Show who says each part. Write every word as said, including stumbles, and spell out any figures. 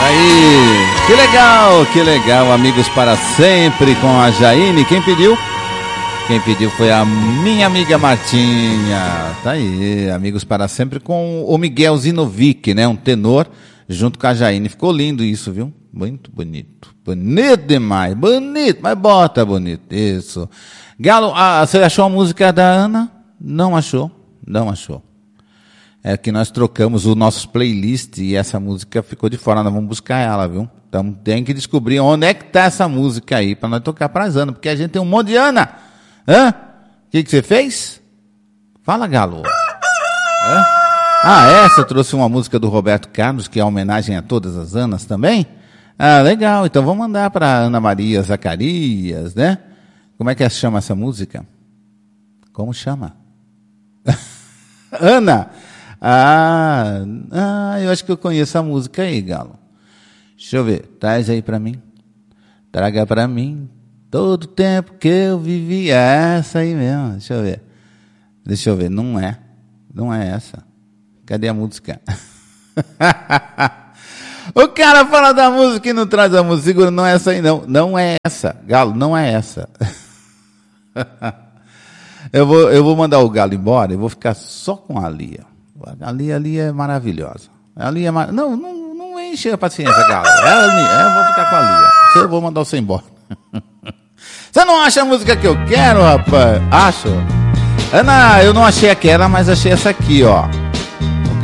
Speaker 1: Aí, que legal, que legal, amigos para sempre com a Jaine. Quem pediu? Quem pediu foi a minha amiga Martinha. Tá aí, amigos para sempre com o Miguel Zinovic, né? Um tenor junto com a Jaine. Ficou lindo isso, viu? Muito bonito. Bonito demais, bonito, mas bota bonito, isso. Galo, ah, você achou a música da Ana? Não achou, não achou. É que nós trocamos os nossos playlists e essa música ficou de fora. Nós vamos buscar ela, viu? Então tem que descobrir onde é que tá essa música aí para nós tocar pra Ana, porque a gente tem um monte de Ana. Hã? O que que você fez? Fala, Galo. Hã? Ah, essa trouxe uma música do Roberto Carlos, que é homenagem a todas as Anas também. Ah, legal. Então vamos mandar para Ana Maria Zacarias, né? Como é que chama essa música? Como chama? Ana. Ah, ah, eu acho que eu conheço a música aí, Galo. Deixa eu ver, traz aí pra mim. Traga pra mim todo o tempo que eu vivi. É essa aí mesmo, deixa eu ver. Deixa eu ver, não é. Não é essa. Cadê a música? O cara fala da música e não traz a música. Segura, não é essa aí não. Não é essa, Galo, não é essa. eu, vou, eu vou mandar o Galo embora e vou ficar só com a Lia. A Lia, a Lia é maravilhosa. A Lia é mar... Não, não, não enche a paciência, Galo. Ela, eu vou ficar com a Lia. Eu vou mandar você embora. Você não acha a música que eu quero, rapaz? Acho. Ana, eu não achei aquela, mas achei essa aqui, ó.